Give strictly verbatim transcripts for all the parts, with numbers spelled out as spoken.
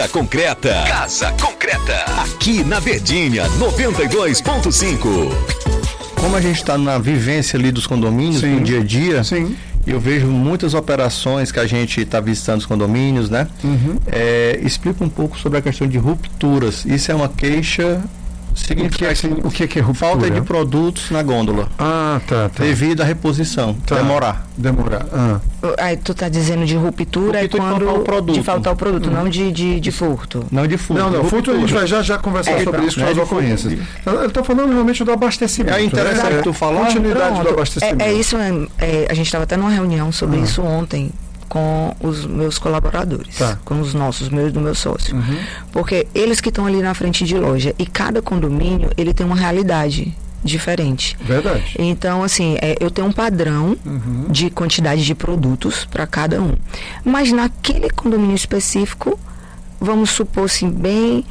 Concreta. Casa Concreta. Aqui na Verdinha, noventa e dois ponto cinco. Como a gente está na vivência ali dos condomínios, Sim. no dia a dia, Sim. eu vejo muitas operações que a gente está visitando os condomínios, né? Uhum. É, explica um pouco sobre a questão de rupturas. Isso é uma queixa significativa. O que é, que é ruptura? Falta de produtos na gôndola. Ah, tá, tá. Devido à reposição. Tá. Demorar. Demorar. Ah. Aí tu tá dizendo de ruptura, Ruptura é de quando faltar o produto. de faltar o produto, Uhum. não de, de, de furto. Não de furto. Não, não, de furto a gente vai já, já conversar É, sobre pronto. isso com É as de ocorrências. furto. Ele está falando realmente do abastecimento. É interessante né? tu falar. Continuidade Pronto. do abastecimento. É, é isso, é, é, a gente estava até numa reunião sobre Uhum. isso ontem com os meus colaboradores, Tá. com os nossos, meus do meu sócio. Uhum. Porque eles que estão ali na frente de loja e cada condomínio, ele tem uma realidade diferente. Verdade. Então, assim, é, eu tenho um padrão Uhum. de quantidade de produtos para cada um. Mas naquele condomínio específico, vamos supor assim, bem...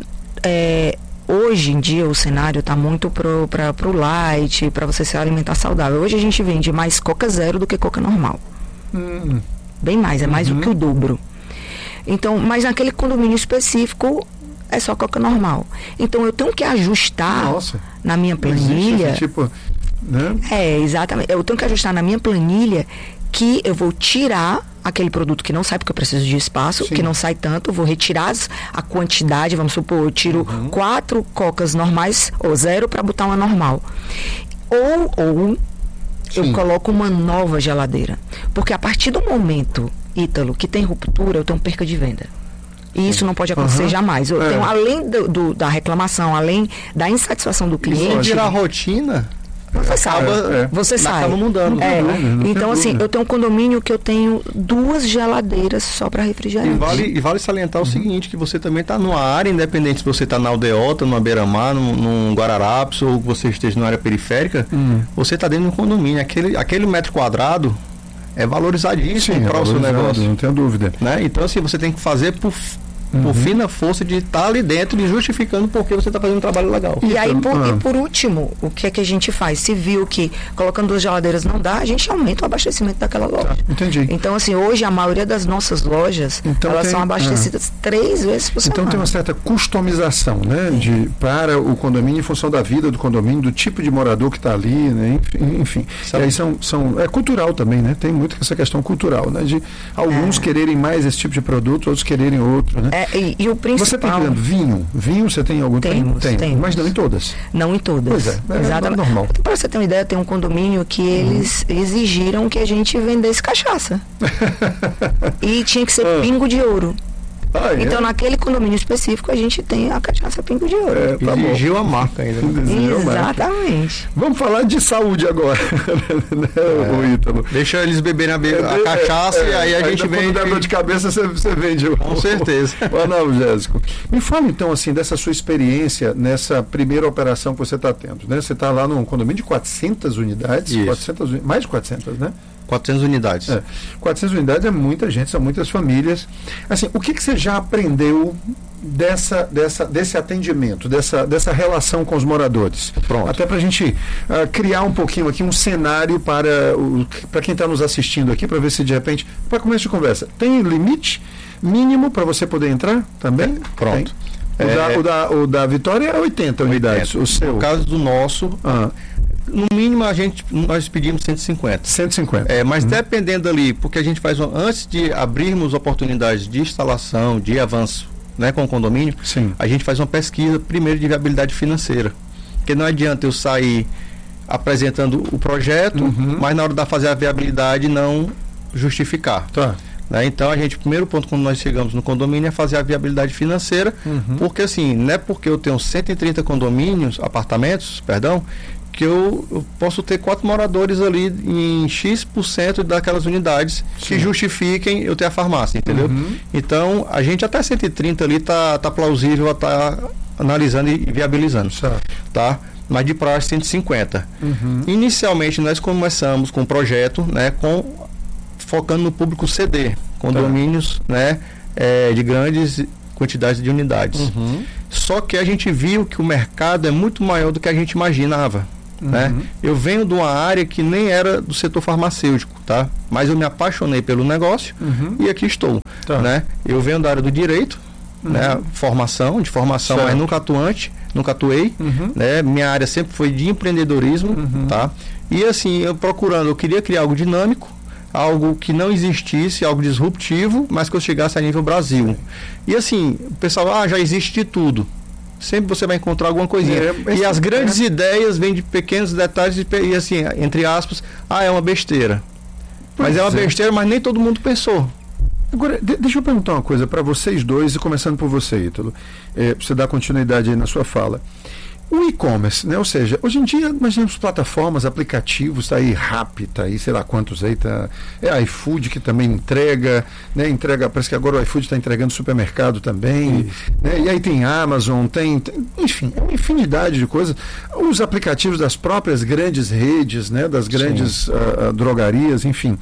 é, hoje em dia o cenário está muito para o light, para você se alimentar saudável. Hoje a gente vende mais Coca Zero do que Coca normal. Hum. Bem mais, é mais Uhum. do que o dobro. Então, mas naquele condomínio específico é só Coca normal. Então eu tenho que ajustar Nossa. na minha Existe planilha. esse tipo, né? É, exatamente. Eu tenho que ajustar na minha planilha que eu vou tirar aquele produto que não sai, porque eu preciso de espaço, Sim. que não sai tanto, vou retirar as- a quantidade, vamos supor, eu tiro Uhum. quatro cocas normais, ou zero, para botar uma normal. Ou, ou eu Sim. coloco uma nova geladeira. Porque a partir do momento, Ítalo, que tem ruptura, eu tenho perca de venda. E isso não pode acontecer Uhum. jamais. Eu É. tenho, além do, do- da reclamação, além da insatisfação do Se cliente, virar rotina, você sabe. acaba, é. Você sabe. acaba mudando. É. Não tem dúvida, não tem Então, assim, dúvida. eu tenho um condomínio que eu tenho duas geladeiras só para E refrigerante. vale, e vale salientar o seguinte, que você também está numa área independente, se você está na Aldeota, numa Beira-Mar, num, num Guararapes, ou que você esteja numa área periférica, Hum. você está dentro de um condomínio. Aquele, aquele metro quadrado é valorizadíssimo Sim, para o seu valorizado, negócio. não tenho dúvida. Né? Então, assim, você tem que fazer por, por Uhum. fina força de estar ali dentro e justificando porque você está fazendo um trabalho legal. E aí, por, Ah. e por último, o que é que a gente faz? Se viu que colocando duas geladeiras não dá, a gente aumenta o abastecimento daquela loja. Entendi. Então, assim, hoje a maioria das nossas lojas, Então elas tem- são abastecidas três vezes por semana. Então tem uma certa customização, né, de, para o condomínio em função da vida do condomínio, do tipo de morador que está ali, né, enfim. enfim. E aí são, são, é cultural também, né, tem muito essa questão cultural, né, de alguns É. quererem mais esse tipo de produto, outros quererem outro, né. É, e, e o principal... Você está cuidando vinho? Vinho você tem algum? Temos, tem, temos. mas não em todas. Não em todas. Pois é, é Exatamente. normal. Para você ter uma ideia, tem um condomínio que eles exigiram que a gente vendesse cachaça. E tinha que ser Ah. pingo de ouro. Ah, é? Então, naquele condomínio específico, a gente tem a cachaça pingo de ouro. É, tá bom. Exigiu a marca ainda. né? Exigiu a marca. Exatamente. Vamos falar de saúde agora, né, o Ítalo. Deixa eles beberem a, be- a É, cachaça é, e aí a gente quando vende. der dor de cabeça, você, você vende o, Com certeza. o analgésico. Me fala então assim dessa sua experiência nessa primeira operação que você está tendo, né? Você está lá num condomínio de quatrocentas unidades, Isso. quatrocentas, uni- mais de quatrocentas, né? quatrocentas unidades. É. quatrocentas unidades é muita gente, são muitas famílias. Assim, o que, que você já aprendeu dessa, dessa, desse atendimento, dessa, dessa relação com os moradores? Pronto. Até para a gente ah, criar um pouquinho aqui um cenário para, o, para quem está nos assistindo aqui, para ver se de repente, para começo de conversa, tem limite mínimo para você poder entrar também? Pronto. Tem. O, É, da, o, da, o da Vitória é oitenta unidades. O seu? No caso do nosso, Ah, no mínimo a gente, nós pedimos cento e cinquenta. cento e cinquenta. É, mas dependendo ali, porque a gente faz, um- antes de abrirmos oportunidades de instalação, de avanço, né, com o condomínio, Sim. a gente faz uma pesquisa primeiro de viabilidade financeira. Porque não adianta eu sair apresentando o projeto, Uhum. mas na hora da fazer a viabilidade não justificar. Tá. Né? Então a gente, o primeiro ponto quando nós chegamos no condomínio é fazer a viabilidade financeira, Uhum. porque assim, não é porque eu tenho cento e trinta condomínios, apartamentos, perdão, que eu, eu posso ter quatro moradores ali em X% por cento daquelas unidades que justifiquem eu ter a farmácia, entendeu? Uhum. Então a gente até cento e trinta ali tá, tá plausível a tá analisando e viabilizando, Certo. tá? Mas de praxe cento e cinquenta. Uhum. Inicialmente nós começamos com um projeto, né, com focando no público C D, condomínios, né, é, de grandes quantidades de unidades. Uhum. Só que a gente viu que o mercado é muito maior do que a gente imaginava. Uhum. Né? Eu venho de uma área que nem era do setor farmacêutico, tá? Mas eu me apaixonei pelo negócio Uhum. e aqui estou. Tá. Né? Eu venho da área do direito, uhum. né? Formação, de formação, certo. Mas nunca atuante, nunca atuei, uhum. né? Minha área sempre foi de empreendedorismo, uhum. tá? E assim, eu procurando, eu queria criar algo dinâmico, algo que não existisse, algo disruptivo, mas que eu chegasse a nível Brasil. E assim, o pessoal, ah, já existe de tudo. Sempre você vai encontrar alguma coisinha. É, e as grandes é. ideias vêm de pequenos detalhes e, e assim, entre aspas, ah, é uma besteira. Pois mas é uma é. besteira, mas nem todo mundo pensou. Agora, de, deixa eu perguntar uma coisa para vocês dois, e começando por você, Ítalo, é, para você dar continuidade aí na sua fala. O e-commerce, né? Ou seja, hoje em dia nós temos plataformas, aplicativos, tá aí Rappi, tá aí sei lá quantos aí, tá, é iFood que também entrega, né? Entrega, parece que agora o iFood está entregando supermercado também, né? E aí tem Amazon, tem, tem, enfim, é uma infinidade de coisas. Os aplicativos das próprias grandes redes, né? Das grandes uh, uh, drogarias, enfim.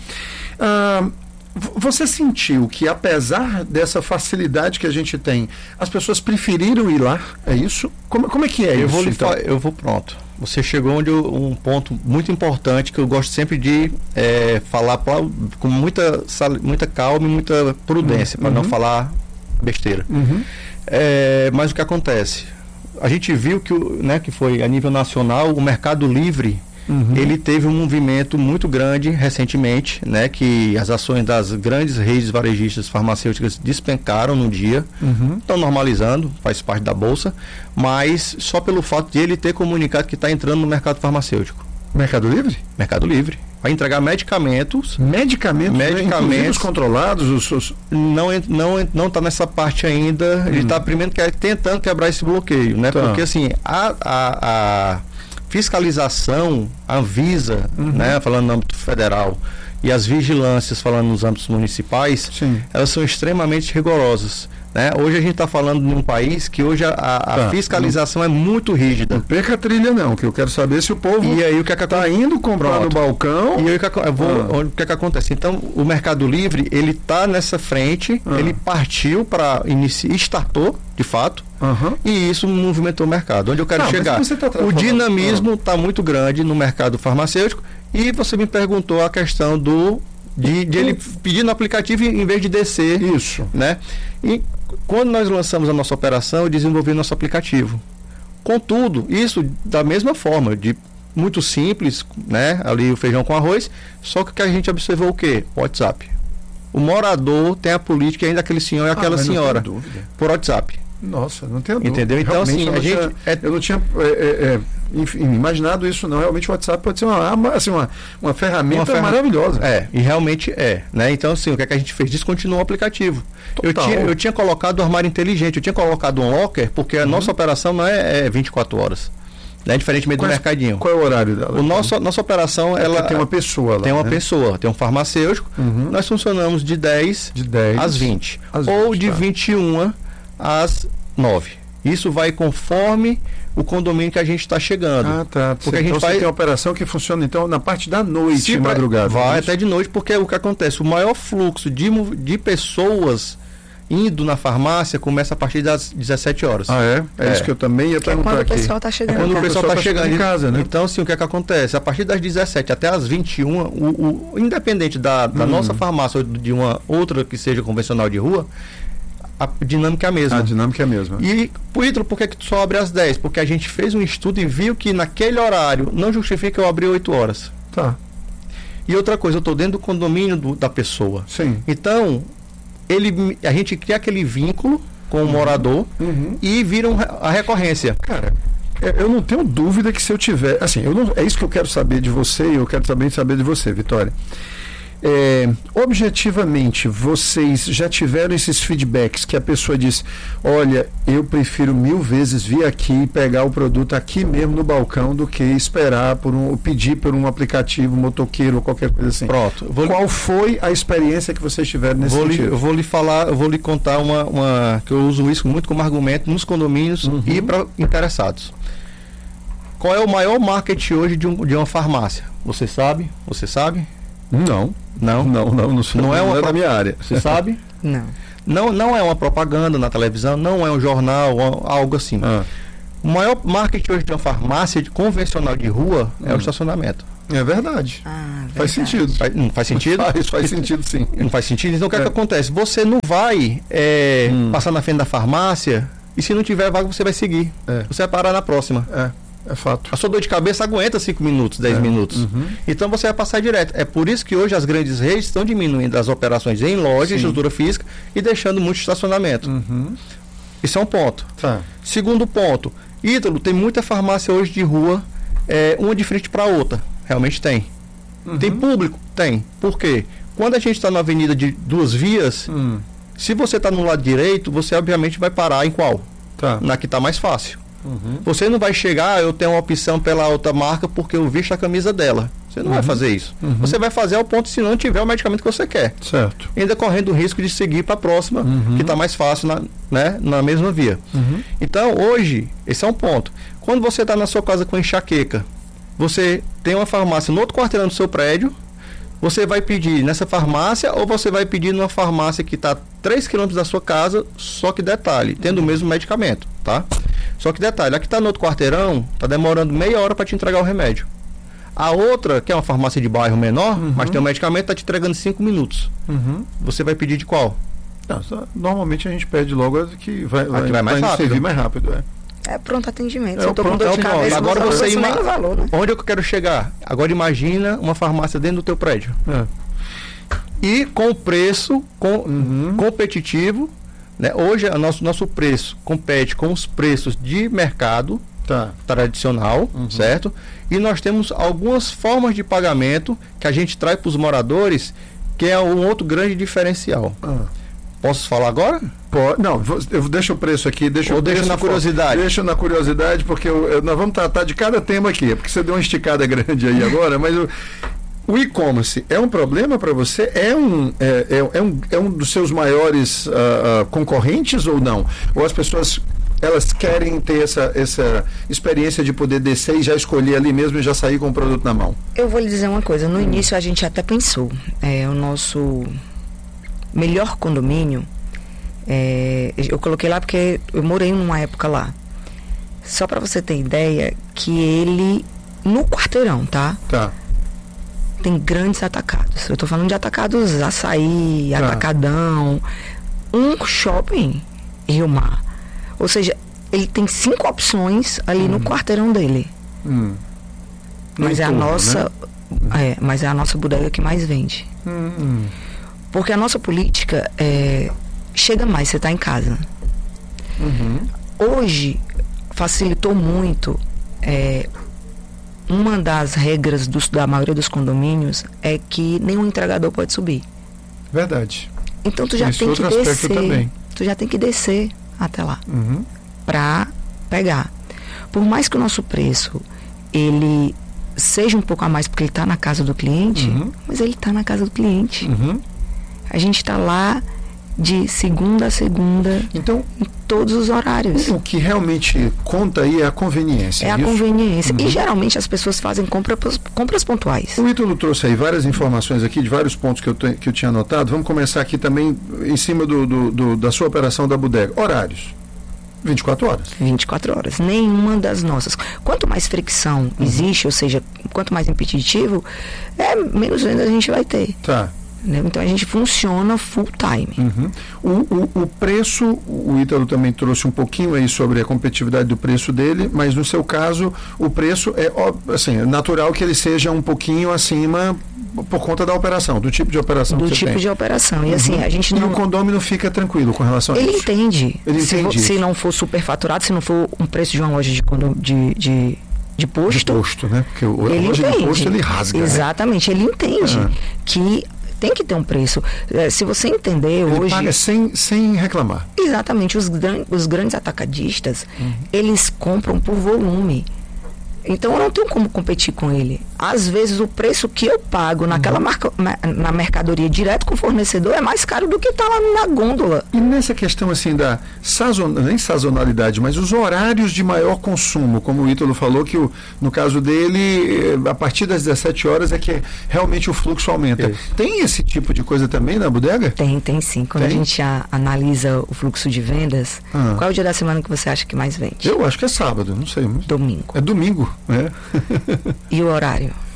Uh, Você sentiu que, apesar dessa facilidade que a gente tem, as pessoas preferiram ir lá? É isso? Como, como é que é eu isso? Vou então? fa- eu vou pronto. Você chegou onde eu, um ponto muito importante que eu gosto sempre de é, falar pra, com muita, muita calma e muita prudência, uhum. para não falar besteira. Uhum. É, mas o que acontece? A gente viu que, né, que foi a nível nacional, o Mercado Livre. Uhum. Ele teve um movimento muito grande recentemente, né, que as ações das grandes redes varejistas farmacêuticas despencaram no dia, uhum. estão normalizando, faz parte da bolsa, mas só pelo fato de ele ter comunicado que está entrando no mercado farmacêutico. Mercado Livre? Mercado Livre. Vai entregar medicamentos. Medicamentos? Medicamentos né? controlados? Os, os... Não não não está nessa parte ainda. Hum. Ele está primeiro que, tentando quebrar esse bloqueio, né? Tá. Porque assim, a, a, a fiscalização, a Anvisa, uhum. né, falando no âmbito federal, e as vigilâncias falando nos âmbitos municipais, Sim. elas são extremamente rigorosas. Né? Hoje a gente está falando de um país que hoje a, a, tá. a fiscalização não, é muito rígida. Não perca a trilha não, que eu quero saber se o povo e aí o que é que está indo comprar Pronto. no balcão. E aí o que, eu vou, ah. o que é que acontece? Então o Mercado Livre, ele está nessa frente, ah. ele partiu para iniciar, startou de fato, uhum. e isso movimentou o mercado. Onde eu quero não, chegar? Tá o dinamismo está ah. muito grande no mercado farmacêutico. E você me perguntou a questão do de, de ele pedir no aplicativo em vez de descer. Isso. Né? E quando nós lançamos a nossa operação, eu desenvolvi nosso aplicativo. Contudo, isso da mesma forma, de muito simples, né? Ali o feijão com arroz, só que a gente observou o quê? WhatsApp. O morador tem a política ainda aquele senhor e aquela ah, senhora por WhatsApp. Nossa, não tenho dúvida. Entendeu? Então, realmente, assim, a gente. Tinha, é, eu não tinha é, é, enfim, imaginado isso, não. Realmente o WhatsApp pode ser uma, assim, uma, uma ferramenta uma ferra... maravilhosa. É, e realmente é. Né? Então, assim, o que, é que a gente fez? Descontinuou o aplicativo. Eu tinha, eu tinha colocado o armário inteligente, eu tinha colocado um locker, porque a uhum. nossa operação não é, é vinte e quatro horas. Né? Diferentemente do mercadinho. Qual é o horário dela? O nosso, nossa operação, é ela tem uma pessoa lá. Tem uma né? pessoa, tem um farmacêutico. Uhum. Nós funcionamos de dez, de dez às vinte. Às ou vinte, de tá. vinte e uma às nove. Isso vai conforme o condomínio que a gente está chegando. Ah, tá. Porque a gente então vai... você tem uma operação que funciona então na parte da noite, Se de madrugada. Vai até de noite, porque é o que acontece. O maior fluxo de, de pessoas indo na farmácia começa a partir das dezessete horas. Ah, é? É, é. isso que eu também ia que perguntar é quando aqui. o pessoal está chegando. É quando o pessoal está chegando em casa, né? Então, assim, o que é que acontece? A partir das dezessete até as vinte e uma, o, o, independente da, da hum. nossa farmácia ou de uma outra que seja convencional de rua, a dinâmica é a mesma. A dinâmica é a mesma. E, Ítalo, por que que tu só abre às dez? Porque a gente fez um estudo e viu que naquele horário não justifica eu abrir oito horas. Tá. E outra coisa, eu estou dentro do condomínio do, da pessoa. Sim. Então, ele, a gente cria aquele vínculo com o uhum. morador uhum. e vira um, a recorrência. Cara, eu não tenho dúvida que se eu tiver... Assim, eu não, é isso que eu quero saber de você e eu quero também saber de você, Vitória. É, objetivamente, vocês já tiveram esses feedbacks que a pessoa diz, olha, eu prefiro mil vezes vir aqui e pegar o produto aqui mesmo no balcão do que esperar por um, pedir por um aplicativo, motoqueiro ou qualquer coisa assim. Pronto. Vou Qual lhe... foi a experiência que vocês tiveram nesse vou sentido? Lhe, eu vou lhe falar, eu vou lhe contar uma, uma que eu uso isso muito como argumento nos condomínios uhum. e para interessados. Qual é o maior marketing hoje de, um, de uma farmácia? Você sabe? Você sabe? Não. Não? Não, não, não, sei, não é, uma não é pro... da minha área. Você sabe? Não. Não. Não é uma propaganda na televisão, não é um jornal, algo assim. Ah. O maior marketing hoje de uma farmácia de convencional de rua hum. é o estacionamento. É verdade. Ah, faz verdade. sentido. Faz, não faz sentido? Faz, faz sentido, sim. Não faz sentido? Então o que é, É. que acontece? Você não vai é, Hum. passar na frente da farmácia e se não tiver vaga você vai seguir. É. Você vai parar na próxima. É, é fato. A sua dor de cabeça aguenta cinco minutos, dez É. minutos. Uhum. Então você vai passar direto. É por isso que hoje as grandes redes estão diminuindo as operações em loja, Sim. estrutura física e deixando muito estacionamento. Uhum. Isso é um ponto. Tá. Segundo ponto, Ítalo, tem muita farmácia hoje de rua, é, uma de frente para outra. Realmente tem. Uhum. Tem público? Tem. Por quê? Quando a gente está na avenida de duas vias, Hum. se você está no lado direito, você obviamente vai parar em qual? Tá. Na que está mais fácil. Uhum. Você não vai chegar, ah, eu tenho uma opção pela outra marca porque eu visto a camisa dela. Você não Uhum. vai fazer isso. Uhum. Você vai fazer ao ponto se não tiver o medicamento que você quer. Certo. Ainda correndo o risco de seguir para a próxima, Uhum. que está mais fácil na, né, na mesma via. Uhum. Então, hoje, esse é um ponto. Quando você está na sua casa com enxaqueca, você tem uma farmácia no outro quarteirão do seu prédio, você vai pedir nessa farmácia ou você vai pedir numa farmácia que está a três quilômetros da sua casa, só que detalhe, tendo o mesmo medicamento, tá? Só que detalhe, a que está no outro quarteirão, está demorando meia hora para te entregar o remédio. A outra, que é uma farmácia de bairro menor, Uhum. mas tem um medicamento, está te entregando cinco minutos. Uhum. Você vai pedir de qual? Não, só- normalmente a gente pede logo a que vai, A que vai mais nos rápido. servir mais rápido. É. É pronto atendimento. É Se o eu tô com pronto dor de atendimento. cabeça, Agora vou você aproximar ima- do valor, né? Onde é que eu quero chegar? Agora imagina uma farmácia dentro do teu prédio. É. E com preço com, Uhum. competitivo, né? Hoje o nosso, nosso preço compete com os preços de mercado Tá. tradicional, Uhum. certo? E nós temos algumas formas de pagamento que a gente traz para os moradores, que é um outro grande diferencial. Ah. Posso falar agora? Pô, não, vou- eu deixo o preço aqui, deixa Ou o deixa preço na fora. curiosidade? Deixa na curiosidade, porque eu- eu- nós vamos tratar de cada tema aqui, porque você deu uma esticada grande aí agora, mas o, o e-commerce é um problema para você? É um, é, é, é um, é um dos seus maiores ah, ah, concorrentes ou não? Ou as pessoas elas querem ter essa, essa experiência de poder descer e já escolher ali mesmo e já sair com o produto na mão? Eu vou lhe dizer uma coisa. No início a gente até pensou. É, o nosso melhor condomínio, é, eu coloquei lá porque eu morei numa época lá. Só para você ter ideia que ele, no quarteirão, tá? Tá. Tem grandes atacados. Eu tô falando de atacados açaí, Tá. atacadão. Um shopping, Rio Mar. Ou seja, ele tem cinco opções ali no quarteirão dele. Hum. No Mas é a entorno, nossa. né? É, mas é a nossa bodega que mais vende. Hum, hum. Porque a nossa política é. Chega mais, você está em casa. Uhum. Hoje, facilitou muito. É, uma das regras dos, da maioria dos condomínios é que nenhum entregador pode subir. Verdade. Então tu já Esse tem que outro aspecto descer. também. Tu já tem que descer até lá Uhum. para pegar. Por mais que o nosso preço ele seja um pouco a mais porque ele está na casa do cliente, Uhum. mas ele está na casa do cliente. Uhum. A gente está lá de segunda a segunda Então, em todos os horários. o que realmente conta aí é a conveniência. É a isso? conveniência. Uhum. E geralmente as pessoas fazem compra, compras pontuais. O Ítalo trouxe aí várias informações aqui, de vários pontos que eu, te- que eu tinha anotado. Vamos começar aqui também em cima do, do- do- da sua operação da bodega. Horários. vinte e quatro horas. vinte e quatro horas. Nenhuma das nossas. Quanto mais fricção Uhum. existe, ou seja, quanto mais impeditivo, é, menos venda a gente vai ter. Tá. Né? Então a gente funciona full time. Uhum. O, o, o preço, o Ítalo também trouxe um pouquinho aí sobre a competitividade do preço dele, mas no seu caso, o preço é ó, assim, é natural que ele seja um pouquinho acima por conta da operação, do tipo de operação Do que você tipo tem. de operação. E assim, Uhum. a gente E não. o condômino fica tranquilo com relação a Ele isso. entende. Ele se, entende vo- se isso. não for superfaturado, se não for um preço de uma loja de, condo- de, de, de posto. De posto, né? Porque o, a Ele loja entende. de posto ele rasga. né? Exatamente, ele entende Ah. que tem que ter um preço. É, se você entender Ele hoje. paga sem, sem reclamar. Exatamente, os, gran, os grandes atacadistas, eles compram por volume. Então eu não tenho como competir com ele. Às vezes o preço que eu pago naquela marca, na, na mercadoria direto com o fornecedor é mais caro do que está lá na gôndola. E nessa questão assim da sazon... nem sazonalidade, mas os horários de maior consumo, como o Ítalo falou, que o, no caso dele, eh, a partir das dezessete horas é que realmente o fluxo aumenta. Isso. Tem esse tipo de coisa também na bodega? Tem, tem sim. Quando Tem? a gente a, analisa o fluxo de vendas, Ah. qual é o dia da semana que você acha que mais vende? Eu acho que é sábado, não sei. mas Domingo. É domingo, né? E o horário?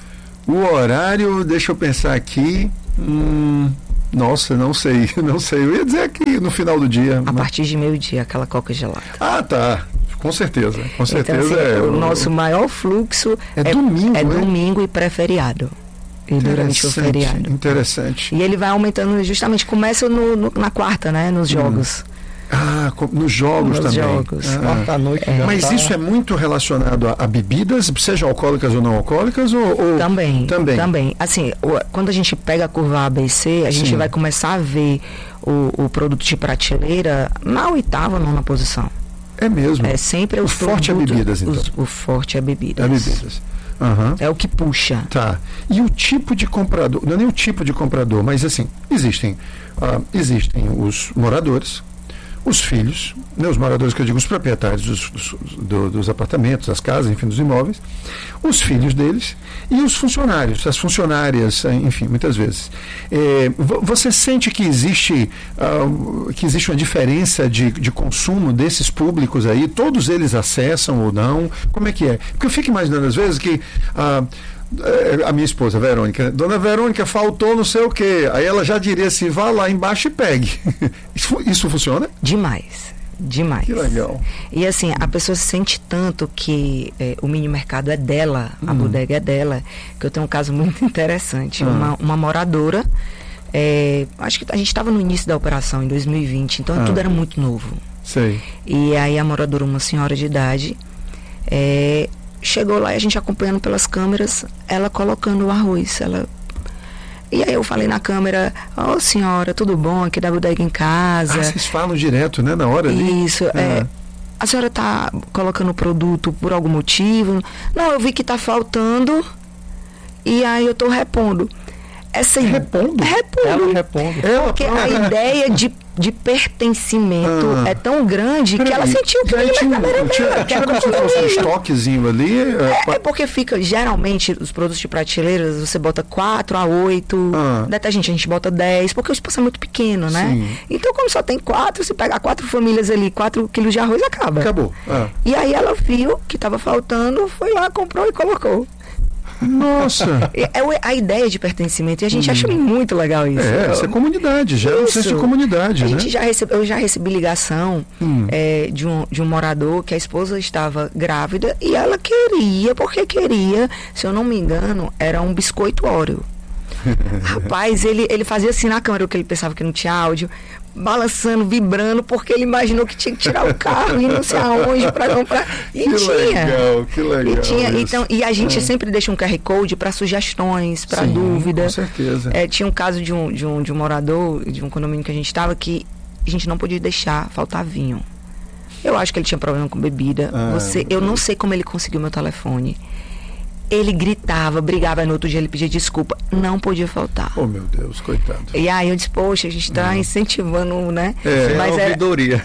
O horário, deixa eu pensar aqui. Hum, nossa, não sei, não sei. Eu ia dizer aqui no final do dia. A mas... partir de meio-dia, aquela coca gelada. Ah, tá. Com certeza. Com certeza então, assim, é. O, o nosso maior fluxo é, é domingo. É é? domingo e pré-feriado. E durante o feriado. Interessante. E ele vai aumentando, justamente, começa no, no, na quarta, né? Nos jogos. Hum. Ah, nos jogos nos também. Jogos. Ah, quarta-noite. É. Mas isso é muito relacionado a, a bebidas, seja alcoólicas ou não alcoólicas? Ou, ou... Também, também. Também. Assim, o, quando a gente pega a curva A B C, a gente Sim. vai começar a ver o, o produto de prateleira na oitava, nona posição. É mesmo? É sempre o os forte é bebidas, então. Os, o forte é bebidas. É bebidas. Uhum. É o que puxa. Tá. E o tipo de comprador, não é nem o tipo de comprador, mas assim, existem, uh, existem os moradores, os filhos, né, os moradores que eu digo, os proprietários dos, dos, do, dos apartamentos, das casas, enfim, dos imóveis, os filhos deles e os funcionários, as funcionárias, enfim, muitas vezes. É, você sente que existe, uh, que existe uma diferença de, de consumo desses públicos aí? Todos eles acessam ou não? Como é que é? Porque eu fico imaginando às vezes que uh, a minha esposa, Verônica, dona Verônica, faltou não sei o quê. Aí ela já diria assim, vá lá embaixo e pegue. Isso, isso funciona? Demais. Demais. Que legal. E assim, a pessoa sente tanto que é, o mini mercado é dela, hum. a bodega é dela, que eu tenho um caso muito interessante. Hum. Uma, uma moradora, é, acho que a gente estava no início da operação, em dois mil e vinte, então hum. tudo era muito novo. Sei. E aí a moradora, uma senhora de idade, é, chegou lá e a gente acompanhando pelas câmeras, ela colocando o arroz. Ela... E aí eu falei na câmera, ô oh, senhora, tudo bom? Aqui da bodega em casa. Ah, vocês falam direto, né? Na hora ali? Isso, ah. é. A senhora tá colocando o produto por algum motivo? Não, eu vi que tá faltando e aí eu tô repondo. Essa repondo? Repondo. Ela responde. Porque a ideia de, de pertencimento ah. é tão grande Peraí, que ela sentiu que tinha, tinha, tinha, tinha como se fosse um estoquezinho ali? É, é porque fica, geralmente, os produtos de prateleiras, você bota quatro a oito, ah. detergente a gente bota dez, porque o espaço é muito pequeno, né? Sim. Então, como só tem quatro, se pegar quatro famílias ali, quatro quilos de arroz, acaba. Acabou. Ah. E aí ela viu que estava faltando, foi lá, comprou e colocou. Nossa! É, é a ideia de pertencimento, e a gente hum. acha muito legal isso. É, isso é comunidade, já é um senso de comunidade, a né? gente já recebe, eu já recebi ligação hum. é, de, um, de um morador que a esposa estava grávida e ela queria, porque queria, se eu não me engano, era um biscoito Oreo. Rapaz, ele, ele fazia assim na câmera, porque ele pensava que não tinha áudio, balançando, vibrando, porque ele imaginou que tinha que tirar o carro e não sei aonde para comprar. E que tinha. Legal, que legal. E, tinha, isso. então, e a gente é. sempre deixa um Q R Code para sugestões, para dúvida. Com certeza. É, tinha um caso de um, de, um, de um morador, de um condomínio que a gente estava, que a gente não podia deixar faltar vinho. Eu acho que ele tinha problema com bebida. Ah, Você, eu não sei como ele conseguiu meu telefone. Ele gritava, brigava, no outro dia ele pedia desculpa, não podia faltar. Oh, meu Deus, coitado. E aí eu disse, poxa, a gente está uhum. incentivando, né? É, mas é ouvidoria.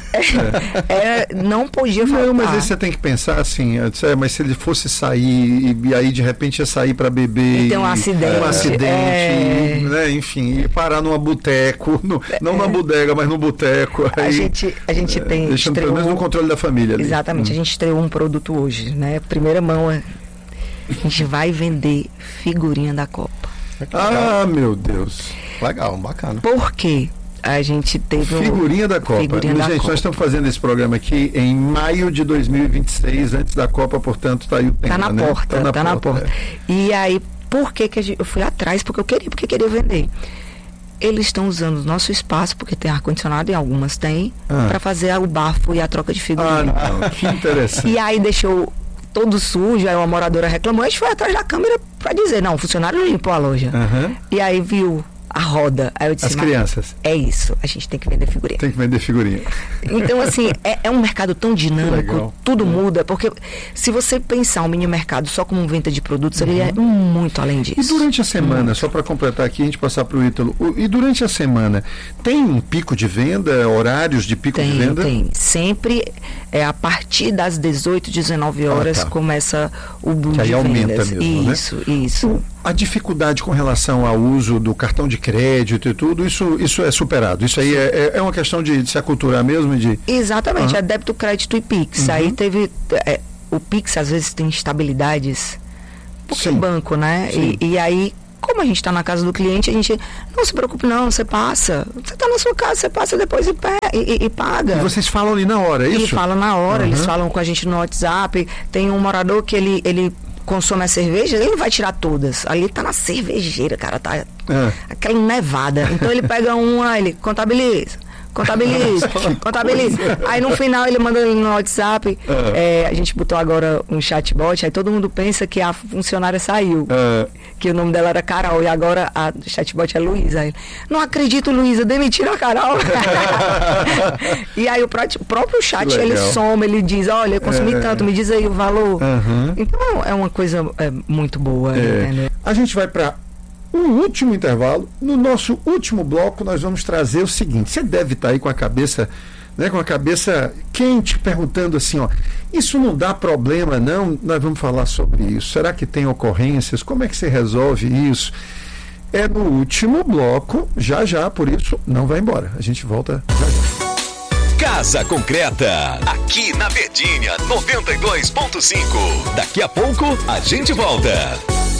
É, é, não podia faltar. Não, mas aí você tem que pensar assim, é, mas se ele fosse sair e, e aí de repente ia sair para beber. E tem um acidente. Um acidente, é... e, né, enfim, e parar numa boteco, no, não numa bodega, mas no boteco. Aí, a gente, a gente é, tem... Deixando estreou, pelo menos no controle da família ali. Exatamente, hum. a gente estreou um produto hoje, né? Primeira mão... A gente vai vender figurinha da Copa. Ah, meu Deus. Legal, bacana. Por quê? A gente teve figurinha um... da Copa. Figurinha Gente, da nós Copa. estamos fazendo esse programa aqui em maio de dois mil e vinte e seis, antes da Copa, portanto, está aí o tema, Tá na né? porta, tá na, tá porta. na porta. É. E aí, por que que a gente... eu fui atrás? Porque eu queria, porque queria vender. Eles estão usando o nosso espaço, porque tem ar-condicionado e algumas tem, ah. para fazer o bafo e a troca de figurinha. Ah, não, que interessante. E aí deixou todo sujo, aí uma moradora reclamou, a gente foi atrás da câmera para dizer, não, o funcionário limpou a loja. Uhum. E aí viu a roda. Aí eu disse, as crianças. É isso, a gente tem que vender figurinha. Tem que vender figurinha. Então, assim, é, é um mercado tão dinâmico, tudo uhum. muda, porque se você pensar um mini mercado só como venda de produtos, uhum. ele é muito além disso. E durante a semana, muito. Só para completar aqui, a gente passar para o Ítalo, e durante a semana, tem um pico de venda, horários de pico tem, de venda? Tem, sempre, é, a partir das dezoito, dezenove horas, ah, tá. começa o boom que aí de aumenta vendas. mesmo, isso, né? isso. A dificuldade com relação ao uso do cartão de crédito e tudo, isso, isso é superado. Isso aí é, é uma questão de, de se aculturar mesmo? De... Exatamente, uhum. é débito, crédito e Pix. Uhum. Aí teve... É, o Pix às vezes tem instabilidades porque é banco, né? E, e aí, como a gente está na casa do cliente, a gente não se preocupe não, você passa. Você está na sua casa, você passa depois e, e, e paga. E vocês falam ali na hora, é isso? E falam na hora, uhum. eles falam com a gente no WhatsApp. Tem um morador que ele, ele consome a cerveja, ele não vai tirar todas. Ali tá na cervejeira, cara, tá é. aquela nevada. Então ele pega uma, ele contabiliza. Contabiliza, contabiliza. Aí no final ele manda no WhatsApp. Uh. É, a gente botou agora um chatbot. Aí todo mundo pensa que a funcionária saiu. Uh. Que o nome dela era Carol. E agora a chatbot é Luísa. Aí, não acredito, Luísa, demitiram a Carol. E aí o próprio chat ele soma, ele diz: olha, eu consumi uh. tanto, me diz aí o valor. Uh-huh. Então é uma coisa é, muito boa. É. Entendeu? A gente vai para um último intervalo. No nosso último bloco nós vamos trazer o seguinte: você deve estar aí com a cabeça, né, com a cabeça quente, perguntando assim, ó, isso não dá problema não? Nós vamos falar sobre isso. Será que tem ocorrências? Como é que você resolve isso? É no último bloco, já já, por isso não vai embora. A gente volta já já. Casa Concreta, aqui na Verdinha noventa e dois ponto cinco. Daqui a pouco a gente volta.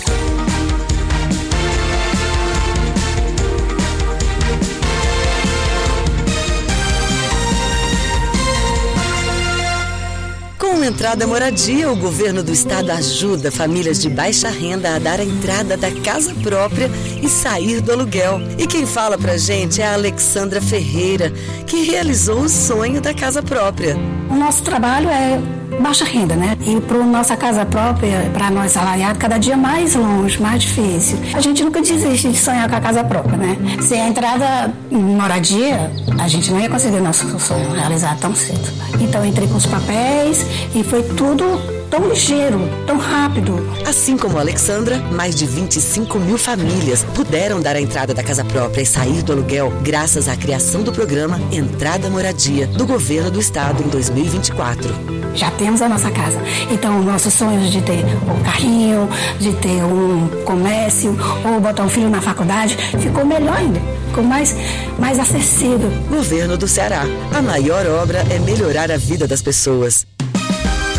Com Entrada Moradia, o governo do estado ajuda famílias de baixa renda a dar a entrada da casa própria e sair do aluguel. E quem fala pra gente é a Alexandra Ferreira, que realizou o sonho da casa própria. O nosso trabalho é baixa renda, né? E para nossa casa própria, para nós salariados, cada dia mais longe, mais difícil. A gente nunca desiste de sonhar com a casa própria, né? Sem a entrada em moradia, a gente não ia conseguir nosso sonho realizar tão cedo. Então entrei com os papéis e foi tudo tão ligeiro, tão rápido. Assim como a Alexandra, mais de vinte e cinco mil famílias puderam dar a entrada da casa própria e sair do aluguel graças à criação do programa Entrada Moradia, do governo do estado em dois mil e vinte e quatro. Já temos a nossa casa. Então, nossos sonhos de ter um carrinho, de ter um comércio, ou botar um filho na faculdade, ficou melhor ainda. Ficou mais, mais acessível. Governo do Ceará. A maior obra é melhorar a vida das pessoas.